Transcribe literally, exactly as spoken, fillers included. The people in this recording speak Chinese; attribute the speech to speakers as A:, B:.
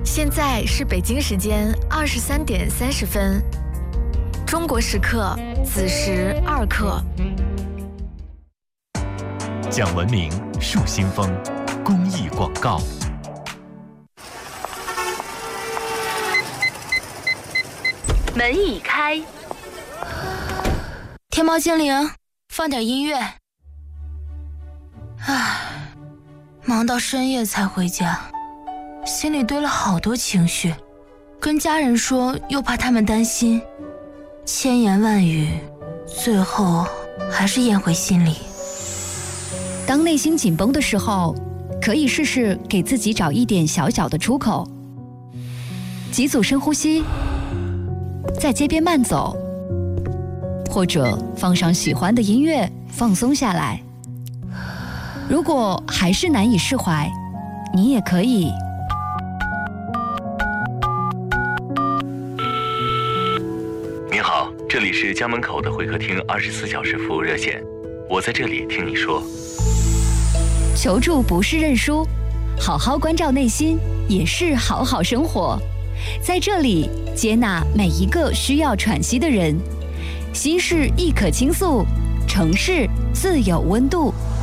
A: 现在是北京时间二十三点三十分，中国时刻子时二刻。
B: 讲文明树新风，公益广告。
C: 门已开。
D: 天猫精灵，放点音乐。唉，忙到深夜才回家，心里堆了好多情绪，跟家人说又怕他们担心，千言万语，最后还是咽回心里。
E: 当内心紧绷的时候，可以试试给自己找一点小小的出口。几组深呼吸，在街边慢走，或者放上喜欢的音乐，放松下来。如果还是难以释怀，你也可以
B: 您好，这里是家门口的会客厅二十四小时服务热线，我在这里听你说。
E: 求助不是认输，好好关照内心也是好好生活。在这里接纳每一个需要喘息的人，心事亦可倾诉，城市自有温度。